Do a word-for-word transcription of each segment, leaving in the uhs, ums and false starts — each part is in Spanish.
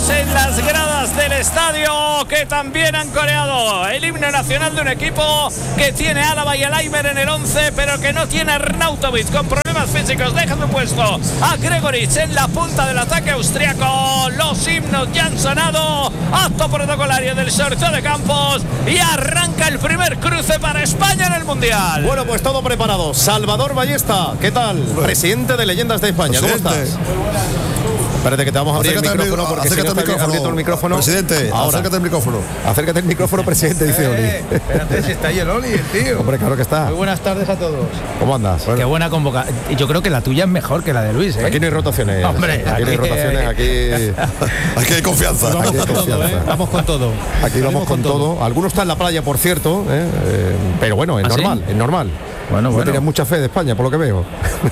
aplausos en las gradas del estadio, que también han coreado el himno nacional de un equipo que tiene a Álava y a Laimer en el once, pero que no tiene a Arnautovic con problemas físicos. Deja su puesto a Gregoritsch en la punta del ataque austriaco. Los himnos ya han sonado, acto protocolario del sorteo de campos, y arranca el primer cruce para España en el Mundial. Bueno, pues todo preparado. Salvador Ballesta, ¿qué tal? Presidente de Leyendas de España, ¿cómo estás? Espérate que te vamos a abrir el micrófono, porque si no está bien abierto el micrófono. Presidente, ahora. Acércate el micrófono. Acércate el micrófono, presidente, dice Oli. Eh, espérate, si está ahí el Oli, el tío. Hombre, claro que está. Muy buenas tardes a todos. ¿Cómo andas? Bueno. Qué buena convocatoria. Yo creo que la tuya es mejor que la de Luis, ¿eh? Aquí no hay rotaciones. Hombre, aquí, aquí no hay rotaciones, aquí... aquí hay confianza. Vamos, aquí hay con, confianza. todo, ¿eh? Vamos con todo. Aquí vamos, vamos con, con todo. todo. Algunos están en la playa, por cierto, ¿eh? Eh, pero bueno, es ¿Ah, normal, sí? es normal. Bueno, no bueno. tienes mucha fe de España, por lo que veo.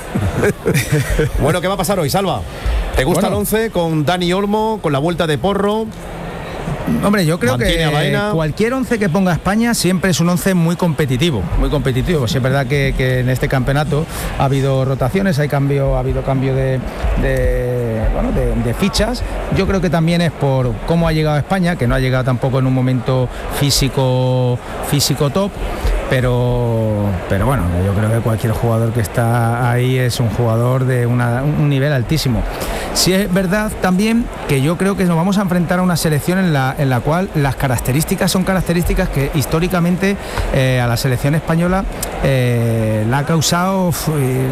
Bueno, ¿qué va a pasar hoy, Salva? ¿Te gusta bueno. el once con Dani Olmo, con la vuelta de Porro? Hombre, yo creo que cualquier once que ponga España siempre es un once muy competitivo, muy competitivo. Sí, es verdad que, que en este campeonato ha habido rotaciones, hay cambio, ha habido cambio de, de, bueno, de, de fichas. Yo creo que también es por cómo ha llegado a España, que no ha llegado tampoco en un momento físico, físico top. Pero, pero bueno, yo creo que cualquier jugador que está ahí es un jugador de una, un nivel altísimo. Sí es verdad también que yo creo que nos vamos a enfrentar a una selección en la, en la cual las características son características que históricamente eh, a la selección española eh, la ha causado eh,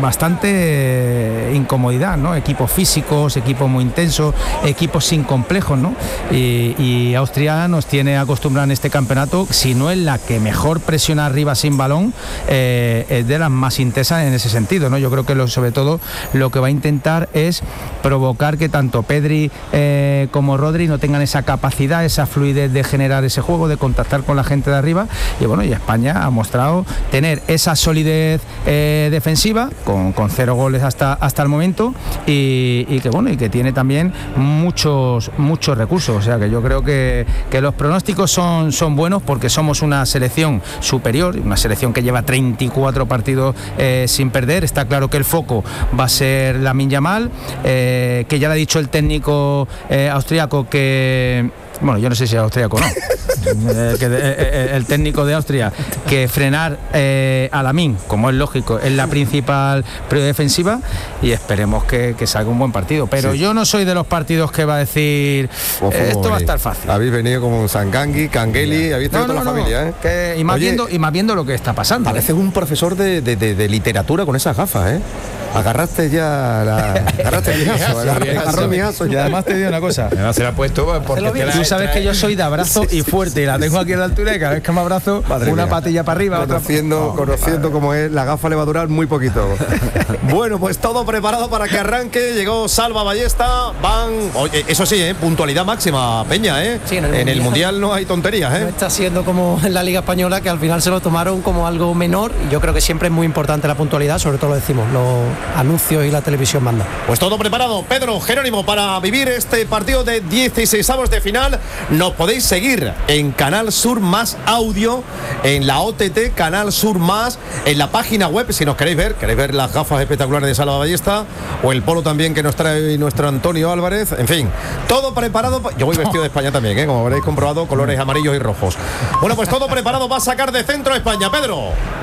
bastante incomodidad, ¿no? Equipos físicos, equipos muy intensos, equipos sin complejos, ¿no? Y, y Austria nos tiene acostumbrado en este campeonato, si no es la que mejor presiona arriba sin balón, eh, es de las más intensas en ese sentido, ¿no? Yo creo que lo, sobre todo lo que va a intentar es provocar que tanto Pedri eh, como Rodri no tengan esa capacidad, esa fluidez de generar ese juego, de contactar con la gente de arriba. Y bueno, y España ha mostrado tener esa solidez eh, defensiva con, con cero goles hasta, hasta el momento, y, y que bueno, y que tiene también muchos muchos recursos. O sea que yo creo que, que los pronósticos son, son buenos, porque somos una selección superior, una selección que lleva treinta y cuatro partidos eh, sin perder. Está claro que el foco va a ser Lamine Yamal, eh, que ya le ha dicho el técnico eh, austriaco que... Bueno, yo no sé si es austríaco o no. eh, que de, eh, el técnico de Austria, que frenar eh, a Lamine, como es lógico, es la principal prioridad defensiva, y esperemos que, que salga un buen partido. Pero sí, yo no soy de los partidos que va a decir eh, esto va a estar fácil. Habéis venido como Sangangui, Kangeli, habéis traído no, no, toda la no, familia, ¿eh? Que, y, más Oye, viendo, y más viendo lo que está pasando. Parece ¿eh? un profesor de, de, de, de literatura con esas gafas, ¿eh? Agarraste ya la... Agarraste el miazo, agarró el miazo. Y además te digo una cosa. Además se la ha puesto porque te la tú sabes que yo soy de abrazo sí, sí, y fuerte, y la tengo aquí a la altura, y cada vez que me abrazo, Madre una mía. patilla para arriba, conociendo, otra... oh, conociendo cómo es, la gafa le va a durar muy poquito. Bueno, pues todo preparado para que arranque. Llegó Salva Ballesta. Van, oye, eso sí, ¿eh? Puntualidad máxima, Peña, ¿eh? Sí, en el, en mundial, el mundial no hay tonterías, ¿eh? No está siendo como en la Liga Española, que al final se lo tomaron como algo menor, y yo creo que siempre es muy importante la puntualidad, sobre todo lo decimos, los anuncios y la televisión manda. Pues todo preparado, Pedro, Jerónimo, para vivir este partido de dieciseisavos de final. Nos podéis seguir en Canal Sur Más Audio, en la O T T Canal Sur Más, en la página web, si nos queréis ver, queréis ver las gafas espectaculares de Salva Ballesta, o el polo también que nos trae nuestro Antonio Álvarez. En fin, todo preparado. Yo voy vestido de España también, ¿eh? Como habréis comprobado, colores amarillos y rojos. Bueno, pues todo preparado, va a sacar de centro España, Pedro.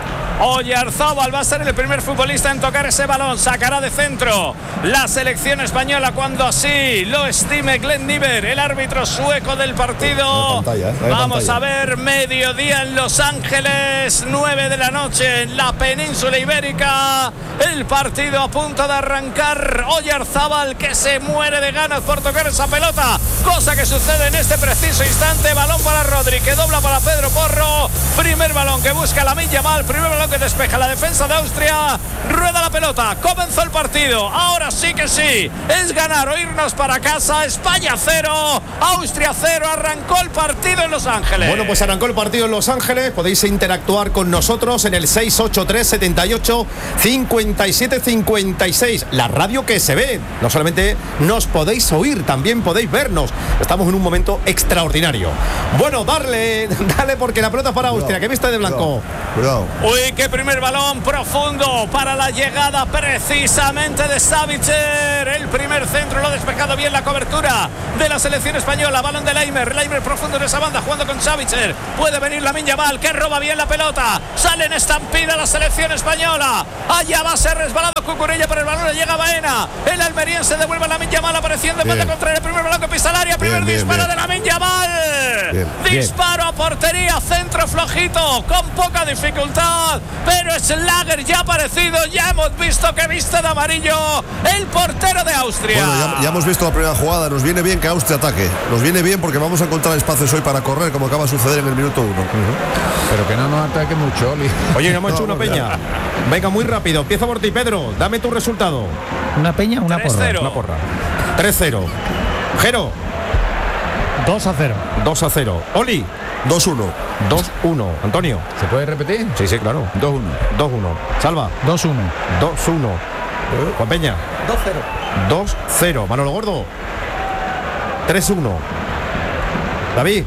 Oyarzábal va a ser el primer futbolista en tocar ese balón. Sacará de centro la selección española cuando así lo estime Glenn Niver, el árbitro sueco del partido. Pantalla, ¿eh? Vamos pantalla. a ver, mediodía en Los Ángeles, nueve de la noche en la península ibérica. El partido a punto de arrancar. Oyarzábal, que se muere de ganas por tocar esa pelota, cosa que sucede en este preciso instante. Balón para Rodri, que dobla para Pedro Porro. Primer balón que busca Lamine Yamal, primer balón que despeja la defensa de Austria. Rueda la pelota, comenzó el partido. Ahora sí que sí, es ganar o irnos para casa. España cero, Austria cero. Arrancó el partido en Los Ángeles. Bueno, pues arrancó el partido en Los Ángeles. Podéis interactuar con nosotros en el seis ocho tres, setenta y ocho, cincuenta y siete, cincuenta y seis. La radio que se ve. No solamente nos podéis oír, también podéis vernos. Estamos en un momento extraordinario. Bueno, darle, dale, porque la pelota es para Austria, que viste de blanco. Cuidado. Uy, qué primer balón profundo para la llegada precisamente de Savitzer. el primer centro, lo ha despejado bien la cobertura de la selección española. Balón de Laimer, Laimer profundo en esa banda, jugando con Savitzer. Puede venir Lamine Yamal, que roba bien la pelota. Sale en estampida la selección española. Allá va a ser resbalado Cucurella, pero el balón le llega a Baena. El almeriense devuelve a Lamine Yamal, apareciendo en banda contraria. El primer balón que pisa el área, primer bien, disparo bien, bien. de Lamine Yamal. Bien, disparo bien. a portería, centro flojito, con poca dificultad, pero Schlager ya ha aparecido. Ya hemos visto que viste de amarillo el portero de Austria. Bueno, ya, ya hemos visto la primera jugada. Nos viene bien que Austria ataque. Nos viene bien porque vamos a encontrar espacios hoy para correr, como acaba de suceder en el minuto uno. Uh-huh. Pero que no nos ataque mucho, Oli. Oye, no hemos hecho una peña. Venga, muy rápido. Empieza por ti, Pedro. Dame tu resultado. ¿Una peña? Una porra. Una porra. tres cero. Jero. dos a cero. dos a cero. Oli. dos uno. dos uno. Antonio. ¿Se puede repetir? Sí, sí, claro. dos uno. dos uno. Salva. dos uno. dos uno. Juan Peña. dos cero. dos cero. Manolo Gordo. tres uno. David.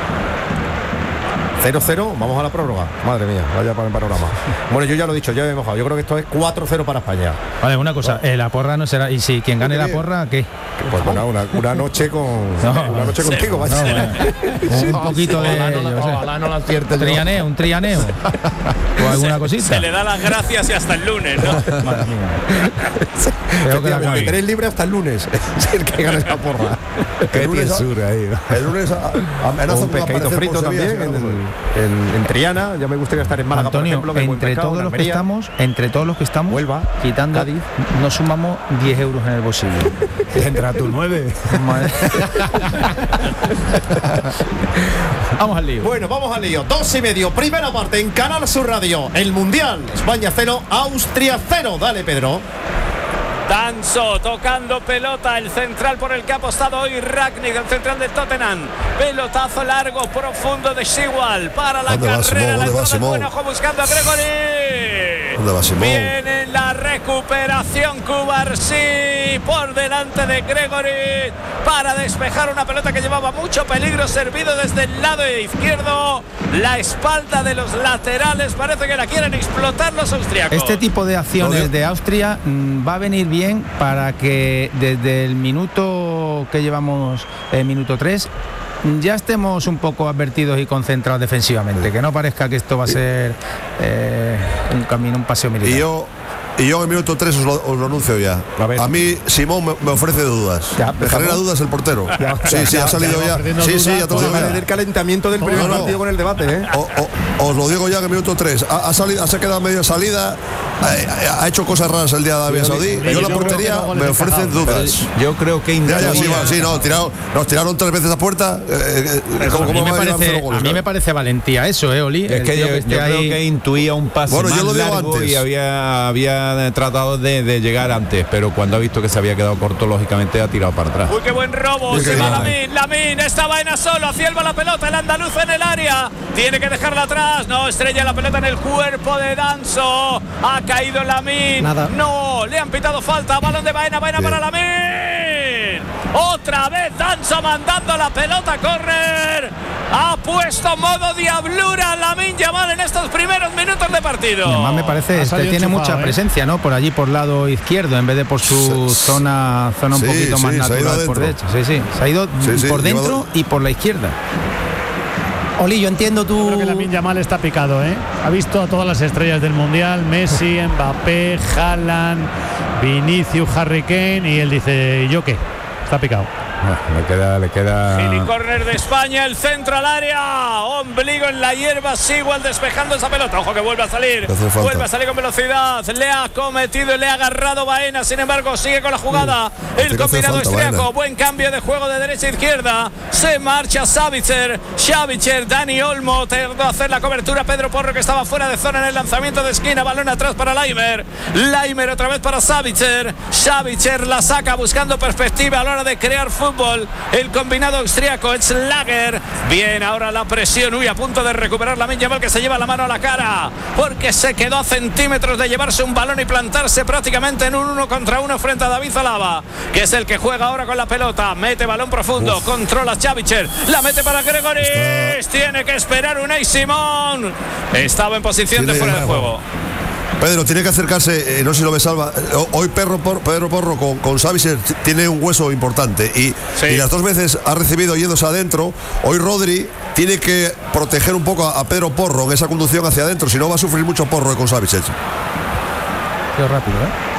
cero cero, vamos a la prórroga. Madre mía, vaya para el panorama. Bueno, yo ya lo he dicho, ya he mojado. Yo creo que esto es cuatro cero para España. Vale, una cosa, eh, la porra no será. Y si quien gane la porra, ¿qué? Pues bueno, una, una noche con no, una noche sí, contigo, vaya. No, bueno, un poquito de ojalá no la acierte el trianeo, un trianeo. O alguna cosita. Se le da las gracias y hasta el lunes, ¿no? Madre mía. Creo que la tenéis libre hasta el lunes. Es el que gane esa porra. Qué tiesura ahí. El lunes amenaza un pescadito frito también en, en, en Triana. Ya me gustaría estar en Málaga, Antonio, por ejemplo, entre todos los que estamos, entre todos los que estamos, Huelva, quitando Cádiz, nos sumamos diez euros en el bolsillo. Entra tú nueve. Vamos al lío. Bueno, vamos al lío. Dos y medio, primera parte en Canal Sur Radio. El Mundial, España cero, Austria cero. Dale, Pedro. Danso tocando pelota, el central por el que ha apostado hoy Rangnick, el central de Tottenham. Pelotazo largo, profundo de Schiwal para la carrera. La entrada del buen ojo buscando a Gregory. Viene la recuperación Cubarsí por delante de Gregory para despejar una pelota que llevaba mucho peligro, servido desde el lado izquierdo. La espalda de los laterales parece que la quieren explotar los austriacos. Este tipo de acciones de Austria mmm, va a venir bien para que desde el minuto que llevamos, el minuto tres, ya estemos un poco advertidos y concentrados defensivamente, que no parezca que esto va a ser eh, un camino, un paseo militar. Y yo Y yo en el minuto tres os lo, os lo anuncio ya. A, a mí Simón me, me ofrece dudas. Ya, me genera dudas el portero. Ya, sí, ya, sí, ya, ha salido ya. ya. Sí, sí, ya te lo digo. El calentamiento del primer no, no. partido con el debate, ¿eh? O, o, os lo digo ya en el minuto tres. Ha, ha salido, se ha quedado medio salida. Ha, ha hecho cosas raras el día de Arabia Saudí. Yo, yo la portería no me ofrecen dudas. Yo creo que ya, ya, sí, va, sí, no, tiraron, nos tiraron tres veces a puerta. Eh, eh, ¿cómo, a, mí me parece, goles, a mí me parece valentía eso, ¿eh, Oli? Es que yo, que yo creo que intuía un pase bueno, más yo lo digo largo antes. Y había, había tratado de, de llegar antes, pero cuando ha visto que se había quedado corto, lógicamente ha tirado para atrás. Uy, qué buen robo. Se va Lamine, Lamine, esta vaina solo, hacia el va la pelota, el andaluz en el área. Tiene que dejarla atrás. No, estrella la pelota en el cuerpo de Danso. Ha caído Lamine. Nada. No, le han pitado falta. Balón de Baena, Baena para Lamine. Otra vez Danso mandando la pelota a córner. Ha puesto modo diablura Lamine Yamal en estos primeros minutos de partido. Además me parece que tiene chufado, mucha ¿eh? presencia, ¿no? Por allí por lado izquierdo en vez de por su sí, zona zona un sí, poquito sí, más natural por derecha. Sí, sí, se ha ido sí, por sí, dentro llevado... y por la izquierda. Oli, yo entiendo tú. Yo creo que Lamine Yamal está picado, ¿eh? Ha visto a todas las estrellas del mundial: Messi, Mbappé, Haaland, Vinicius, Harry Kane, y él dice: ¿yo qué? Está picado. Le queda, le queda. Gili, córner de España, el centro al área, ombligo en la hierba, Schiwal despejando esa pelota. Ojo que vuelve a salir, vuelve a salir con velocidad. Le ha cometido, le ha agarrado Baena. Sin embargo, sigue con la jugada. El combinado austriaco, buen cambio de juego de derecha a izquierda. Se marcha Savitzer, Savitzer, Dani Olmo, tardó a hacer la cobertura. Pedro Porro, que estaba fuera de zona en el lanzamiento de esquina. Balón atrás para Laimer. Laimer otra vez para Savitzer. Savitzer la saca buscando perspectiva a la hora de crear fútbol. El combinado austriaco, Schlager. Bien, ahora la presión. Uy, a punto de recuperar Lamine Yamal, que se lleva la mano a la cara porque se quedó a centímetros de llevarse un balón y plantarse prácticamente en un uno contra uno frente a David Alaba, que es el que juega ahora con la pelota. Mete balón profundo. Uf. Controla Savitzer. La mete para Gregory. Está... Tiene que esperar Unai Simón. Estaba en posición de fuera de juego. Pedro, tiene que acercarse, eh, no sé si lo ves, Salva. Hoy Pedro Porro, Pedro Porro con, con Savic tiene un hueso importante y, sí. y las dos veces ha recibido yéndose adentro. Hoy Rodri tiene que proteger un poco a, a Pedro Porro en esa conducción hacia adentro, si no va a sufrir mucho Porro con Savic. Qué rápido, ¿eh?